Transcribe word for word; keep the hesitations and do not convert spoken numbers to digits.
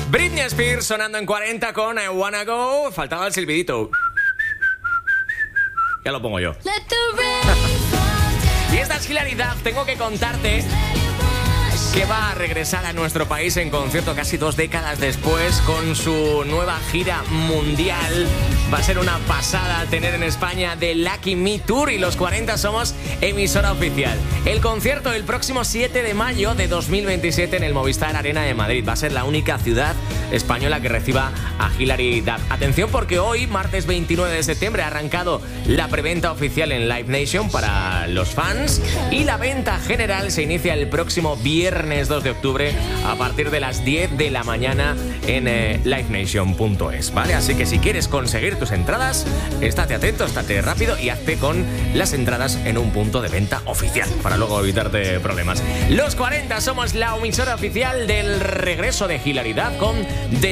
Britney Spears sonando en cuarenta con I Wanna Go. Faltaba el silbidito. Ya lo pongo yo. Y esta es Hilary Duff. Tengo que contarte que va a regresar a nuestro país en concierto casi dos décadas después con su nueva gira mundial. Va a ser una pasada tener en España The Lucky Me Tour y los cuarenta somos emisora oficial. El concierto el próximo siete de mayo de dos mil veintisiete en el Movistar Arena de Madrid. Va a ser la única ciudad española que reciba a Hilary Duff. Atención porque hoy, martes veintinueve de septiembre, ha arrancado la preventa oficial en Live Nation para los fans y la venta general se inicia el próximo viernes dos de octubre a partir de las diez de la mañana en eh, live nation punto es, ¿vale? Así que si quieres conseguir tus entradas, estate atento, estate rápido y hazte con las entradas en un punto de venta oficial para luego evitarte problemas. Los cuarenta somos la emisora oficial del regreso de Hilary Duff con The